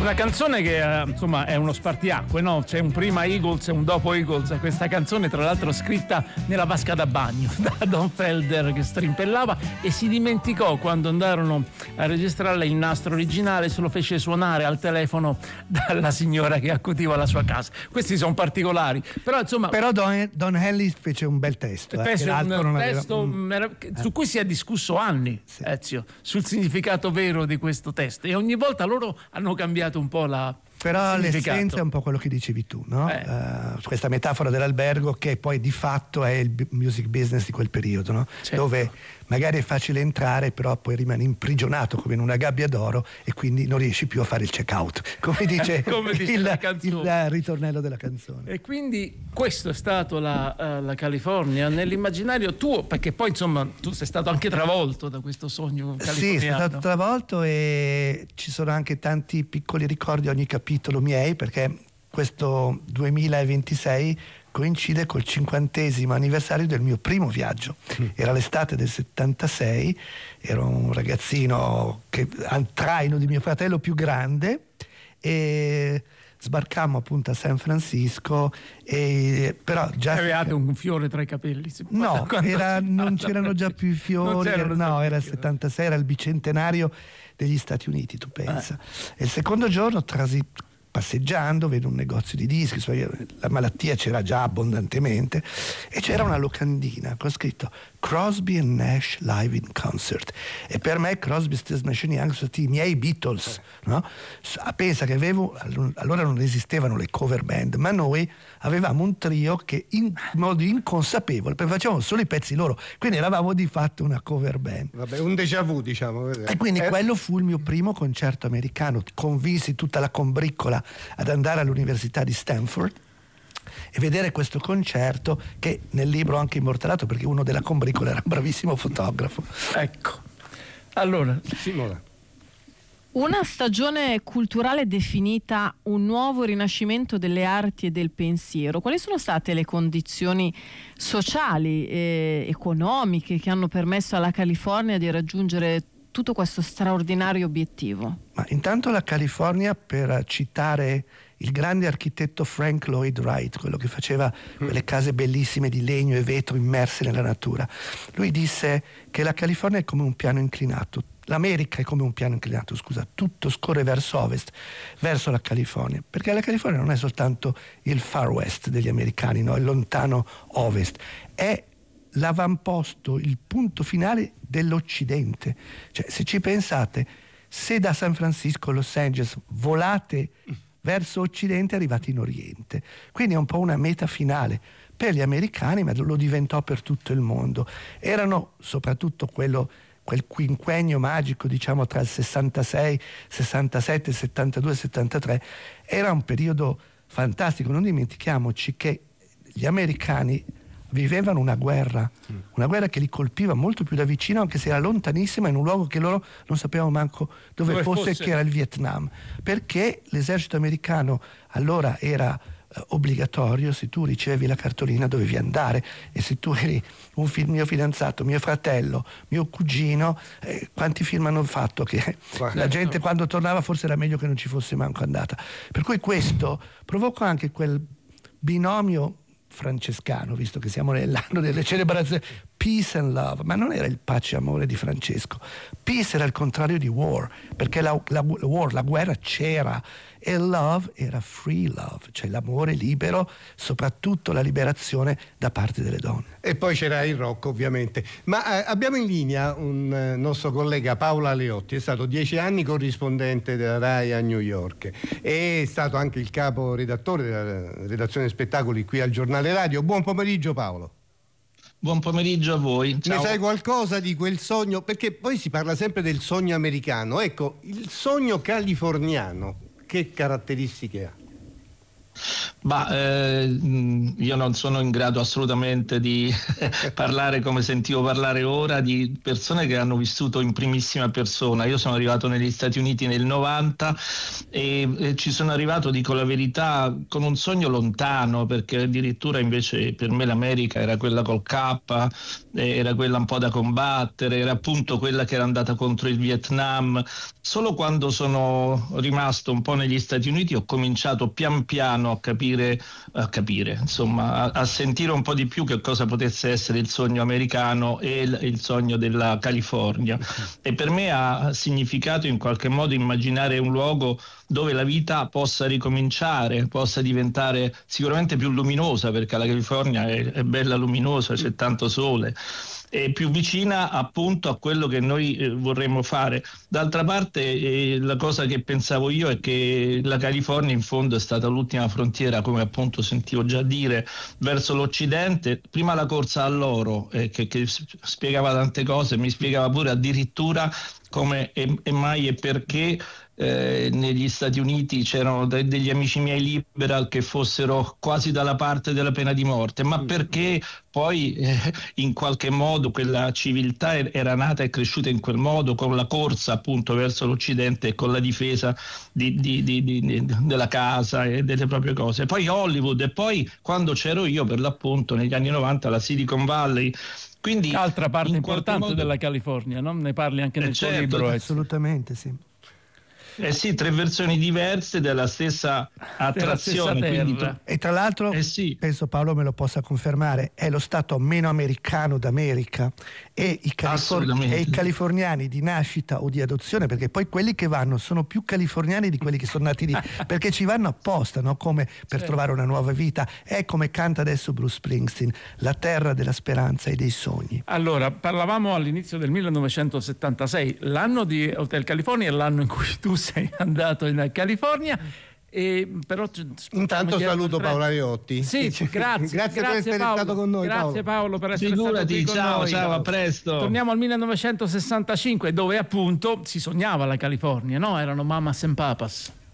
Una canzone che insomma è uno spartiacque, no? C'è un prima Eagles e un dopo Eagles. Questa canzone tra l'altro scritta nella vasca da bagno da Don Felder, che strimpellava e si dimenticò quando andarono a registrarla il nastro originale, se lo fece suonare al telefono dalla signora che accudiva la sua casa. Questi sono particolari, però insomma. Però Don Henley fece un bel testo, fece un testo era... su cui si è discusso anni, sì. Ezio, sul significato vero di questo testo, e ogni volta loro hanno cambiato un po' la... Però l'essenza è un po' quello che dicevi tu, no? Questa metafora dell'albergo che poi di fatto è il music business di quel periodo, no? Certo. Dove magari è facile entrare, però poi rimani imprigionato come in una gabbia d'oro e quindi non riesci più a fare il check out, come dice, il ritornello della canzone. E quindi questo è stato la California nell'immaginario tuo, perché poi insomma tu sei stato anche travolto da questo sogno californiano. Sì, sono stato travolto e ci sono anche tanti piccoli ricordi ogni capitolo miei, perché questo 2026 coincide col 50° anniversario del mio primo viaggio. Era l'estate del 76, ero un ragazzino al traino di mio fratello più grande e sbarcammo appunto a San Francisco, e però già avevate un fiore tra i capelli? No, non c'erano già più i fiori, era il 76, era il bicentenario degli Stati Uniti, tu pensa. E il secondo giorno passeggiando vedo un negozio di dischi, la malattia c'era già abbondantemente, e c'era una locandina con scritto Crosby and Nash live in concert, e per me Crosby, Stills, Nash & Young sono stati i miei Beatles, no? Pensa che allora non esistevano le cover band, ma noi avevamo un trio che in modo inconsapevole, perché facevamo solo i pezzi loro, quindi eravamo di fatto una cover band. Vabbè, un déjà vu, diciamo. E quindi quello fu il mio primo concerto americano. Convinsi tutta la combriccola ad andare all'Università di Stanford e vedere questo concerto, che nel libro ho anche immortalato perché uno della combriccola era un bravissimo fotografo. Ecco, allora Simona. Una stagione culturale definita un nuovo rinascimento delle arti e del pensiero. Quali sono state le condizioni sociali e economiche che hanno permesso alla California di raggiungere tutto questo straordinario obiettivo? Ma intanto la California, per citare il grande architetto Frank Lloyd Wright, quello che faceva quelle case bellissime di legno e vetro immerse nella natura, lui disse che la California è come un piano inclinato. L'America è come un piano inclinato, tutto scorre verso ovest, verso la California, perché la California non è soltanto il far west degli americani, no? Il lontano ovest, è l'avamposto, il punto finale dell'Occidente. Cioè, se ci pensate, se da San Francisco, Los Angeles volate verso Occidente, arrivate in Oriente, quindi è un po' una meta finale per gli americani, ma lo diventò per tutto il mondo. Erano soprattutto quel quinquennio magico, diciamo, tra il 66, 67, 72, 73, era un periodo fantastico. Non dimentichiamoci che gli americani vivevano una guerra che li colpiva molto più da vicino, anche se era lontanissima, in un luogo che loro non sapevano manco dove fosse, che era il Vietnam, perché l'esercito americano allora era obbligatorio. Se tu ricevevi la cartolina dovevi andare, e se tu eri mio fidanzato, mio fratello, mio cugino, quanti film hanno fatto che la gente quando tornava forse era meglio che non ci fosse manco andata. Per cui questo provocò anche quel binomio francescano, visto che siamo nell'anno delle celebrazioni, peace and love, ma non era il pace e amore di Francesco. Peace era il contrario di war, perché la guerra c'era, e love era free love, cioè l'amore libero, soprattutto la liberazione da parte delle donne. E poi c'era il rock, ovviamente. Ma abbiamo in linea un nostro collega, Paolo Aleotti, è stato 10 anni corrispondente della RAI a New York, è stato anche il capo redattore della redazione spettacoli qui al Giornale Radio. Buon pomeriggio, Paolo. Buon pomeriggio a voi. Ciao. Ne sai qualcosa di quel sogno? Perché poi si parla sempre del sogno americano. Ecco, il sogno californiano, che caratteristiche ha? Io non sono in grado assolutamente di parlare come sentivo parlare ora di persone che hanno vissuto in primissima persona. Io sono arrivato negli Stati Uniti nel 90 e ci sono arrivato, dico la verità, con un sogno lontano, perché addirittura invece per me l'America era quella col K, era quella un po' da combattere, era appunto quella che era andata contro il Vietnam. Solo quando sono rimasto un po' negli Stati Uniti ho cominciato pian piano a capire, insomma, a sentire un po' di più che cosa potesse essere il sogno americano e il sogno della California. E per me ha significato in qualche modo immaginare un luogo dove la vita possa ricominciare, possa diventare sicuramente più luminosa, perché la California è bella luminosa, c'è tanto sole, è più vicina appunto a quello che noi vorremmo fare. D'altra parte la cosa che pensavo io è che la California in fondo è stata l'ultima frontiera, come appunto sentivo già dire, verso l'Occidente. Prima la corsa all'oro che spiegava tante cose, mi spiegava pure addirittura come e mai e perché negli Stati Uniti c'erano degli amici miei liberal che fossero quasi dalla parte della pena di morte, ma perché poi in qualche modo quella civiltà era nata e cresciuta in quel modo, con la corsa appunto verso l'Occidente e con la difesa della casa e delle proprie cose. Poi Hollywood, e poi quando c'ero io per l'appunto negli anni 90 la Silicon Valley. Quindi altra parte in importante modo della California, no? Ne parli anche nel tuo certo, libro. Assolutamente sì. Sì, 3 versioni diverse della stessa attrazione. Della stessa quindi E tra l'altro, sì. penso Paolo me lo possa confermare, è lo stato meno americano d'America, e i californiani di nascita o di adozione, perché poi quelli che vanno sono più californiani di quelli che sono nati lì, perché ci vanno apposta, no? Come per trovare una nuova vita. È come canta adesso Bruce Springsteen, la terra della speranza e dei sogni. Allora, parlavamo all'inizio del 1976, l'anno di Hotel California è l'anno in cui tu sei andato in California. Però intanto saluto Paola Leotti. Sì, grazie per essere Paolo. stato con noi. Grazie Paolo per essere Figurati, stato qui con noi. ciao, a presto. Torniamo al 1965, dove appunto si sognava la California, no? Erano Mamas and Papas.